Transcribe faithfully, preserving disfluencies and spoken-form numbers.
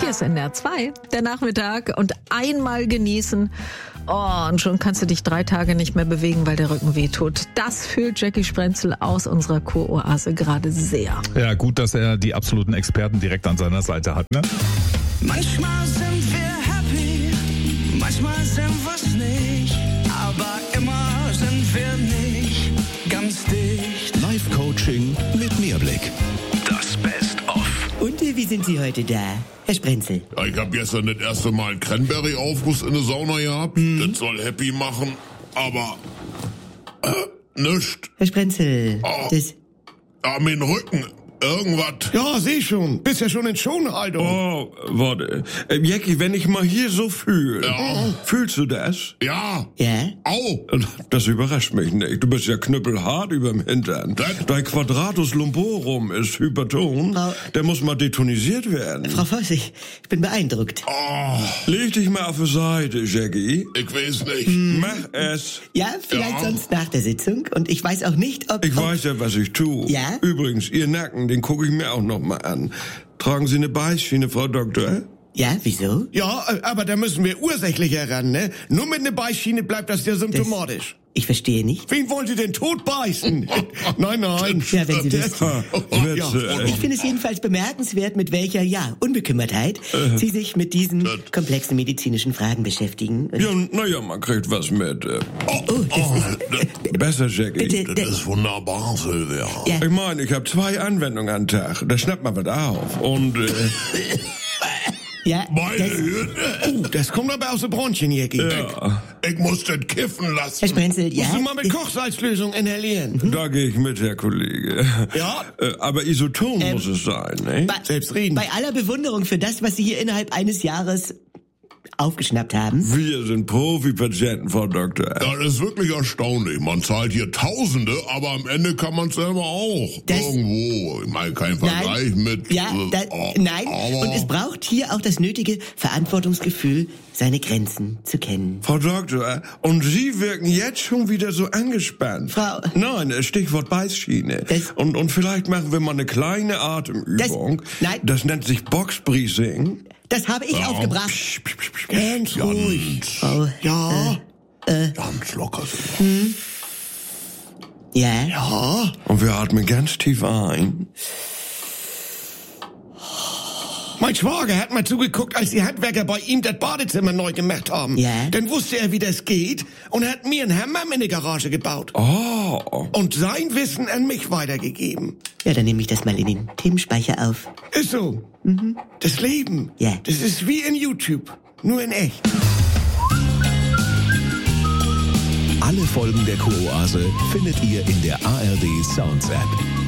Hier ist N R zwei, der Nachmittag, und einmal genießen. Oh, und schon kannst du dich drei Tage nicht mehr bewegen, weil der Rücken wehtut. Das fühlt Jackie Sprenzel aus unserer Kuroase gerade sehr. Ja, gut, dass er die absoluten Experten direkt an seiner Seite hat, ne? Manchmal sind wir happy, manchmal sind wir's nicht, aber immer sind wir nicht ganz dicht. Live-Coaching mit Mehrblick. Das Best-of. Und äh, wie sind Sie heute da, Herr Sprenzel? Ja, ich hab gestern das erste Mal einen Cranberry-Aufguss in der Sauna gehabt. Mhm. Das soll happy machen, aber äh, nischt. Herr Sprenzel, oh. das... Ja, mein Rücken, irgendwas. Ja, seh schon. Bist ja schon in Schonhaltung. Oh, warte. Äh, Jackie, wenn ich mal hier so fühle. Ja. Fühlst du das? Ja. Ja? Au. Das überrascht mich nicht. Du bist ja knüppelhart überm Hintern. Das? Dein Quadratus lumborum ist hyperton. Frau- Der muss mal detonisiert werden. Frau Voss, ich ich bin beeindruckt. Oh, Leg dich mal auf die Seite, Jackie. ich weiß nicht. Mach es. Ja, vielleicht Ja. sonst nach der Sitzung. Und ich weiß auch nicht, ob... Ich ob weiß ja, was ich tue. Ja? Übrigens, Ihr Nacken, den gucke ich mir auch noch mal an. Tragen Sie eine Beißschiene, Frau Doktor? Ja, wieso? Ja, äh, aber da müssen wir ursächlich heran, ne? Nur mit einer Beißschiene bleibt das ja symptomatisch. Ich verstehe nicht. Wen wollt ihr denn tot beißen? nein, nein. Ja, wenn Sie Der- wüssten. Witze, Ja. ey. Ich finde es jedenfalls bemerkenswert, mit welcher, ja, Unbekümmertheit Sie sich mit diesen komplexen medizinischen Fragen beschäftigen. Und- Ja, naja, man kriegt was mit. äh, Oh, das ist... Besser, Jackie. Bitte, Das ist wunderbar, Silvia. Ja. Ich meine, ich habe zwei Anwendungen am Tag. Da schnappt man was auf. Und äh, Ja, Meine das, Güte. Oh, das kommt aber aus dem Bronchien, Jackie. ja, Ich muss das kiffen Herr lassen. Sprenzel, ja... Musst du mal mit Kochsalzlösung inhalieren. da gehe ich mit, Herr Kollege. Ja? Äh, Aber Isoton Ähm, muss es sein, ne? Bei, Selbstredend. bei aller Bewunderung für das, was Sie hier innerhalb eines Jahres aufgeschnappt haben. Wir sind Profi-Patienten, Frau Doktor. Das ist wirklich erstaunlich. Man zahlt hier Tausende, aber am Ende kann man es selber auch. Das- Irgendwo. Ich meine, kein Vergleich mit... Ja, äh, da, oh, nein. aber- Und es braucht hier auch das nötige Verantwortungsgefühl, seine Grenzen zu kennen. Frau Doktor, und Sie wirken jetzt schon wieder so angespannt. Frau- Nein, Stichwort Beißschiene. Das- Und, und vielleicht machen wir mal eine kleine Atemübung. Das- nein. Das nennt sich Boxbreathing. Das habe ich aufgebracht. Ganz ruhig. Frau, Ja. Ganz locker. ja? Ja. Und wir atmen ganz tief ein. Mein Schwager hat mal zugeguckt, als die Handwerker bei ihm das Badezimmer neu gemacht haben. Ja. Dann wusste er, wie das geht und hat mir einen Hammam in die Garage gebaut. Oh. Und sein Wissen an mich weitergegeben. Ja, dann nehme ich das mal in den Themenspeicher auf. Ist so. Das Leben. Ja. Das ist wie in YouTube. Nur in echt. Alle Folgen der Kuroase findet ihr in der A R D Sounds App.